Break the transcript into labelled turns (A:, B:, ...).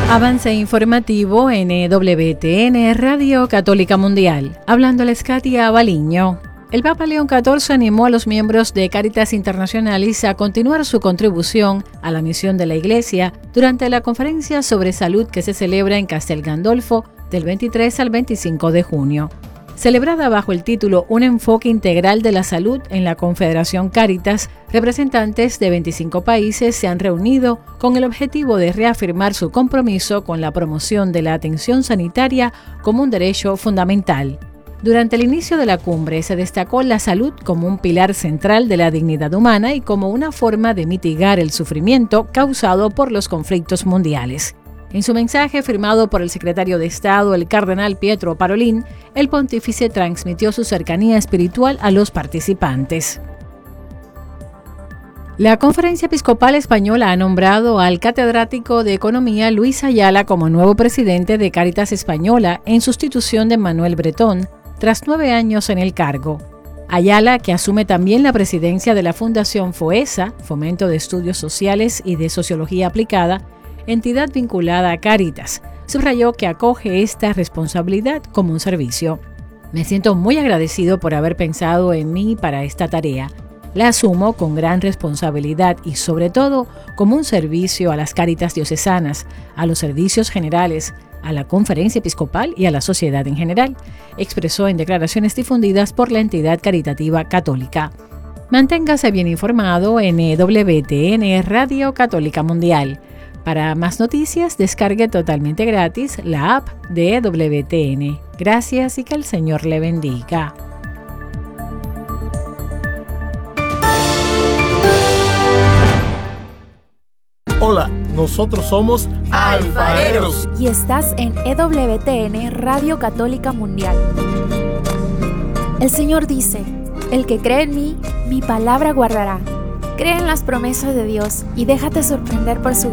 A: Avance informativo en EWTN Radio Católica Mundial. Hablándoles Katia Baliño. El Papa León XIV animó a los miembros de Caritas Internationalis a continuar su contribución a la misión de la Iglesia durante la conferencia sobre salud que se celebra en Castel Gandolfo del 23 al 25 de junio. Celebrada bajo el título Un enfoque integral de la salud en la Confederación Caritas, representantes de 25 países se han reunido con el objetivo de reafirmar su compromiso con la promoción de la atención sanitaria como un derecho fundamental. Durante el inicio de la cumbre se destacó la salud como un pilar central de la dignidad humana y como una forma de mitigar el sufrimiento causado por los conflictos mundiales. En su mensaje firmado por el secretario de Estado, el cardenal Pietro Parolin, el pontífice transmitió su cercanía espiritual a los participantes. La Conferencia Episcopal Española ha nombrado al catedrático de Economía Luis Ayala como nuevo presidente de Cáritas Española en sustitución de Manuel Bretón, tras 9 años en el cargo. Ayala, que asume también la presidencia de la Fundación FOESA, Fomento de Estudios Sociales y de Sociología Aplicada, entidad vinculada a Cáritas, subrayó que acoge esta responsabilidad como un servicio. Me siento muy agradecido por haber pensado en mí para esta tarea. La asumo con gran responsabilidad y sobre todo como un servicio a las Cáritas diocesanas, a los servicios generales, a la Conferencia Episcopal y a la sociedad en general, expresó en declaraciones difundidas por la entidad caritativa católica. Manténgase bien informado en EWTN Radio Católica Mundial. Para más noticias, descargue totalmente gratis la app de EWTN. Gracias y que el Señor le bendiga.
B: Hola, nosotros somos Alfareros.
C: Y estás en EWTN Radio Católica Mundial. El Señor dice, el que cree en mí, mi palabra guardará. Cree en las promesas de Dios y déjate sorprender por su